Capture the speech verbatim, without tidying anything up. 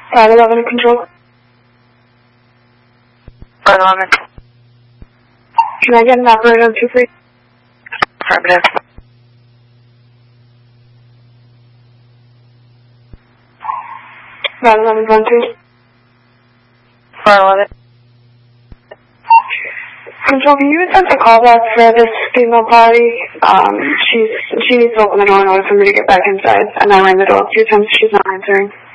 five eleven control. five eleven. Can I get an operator on two three? Affirmative. five eleven one two. five eleven. Control, can you attempt a call back for this female party? Um, she's, she needs to open the door in order for me to get back inside, and I rang the door a few times, she's not answering.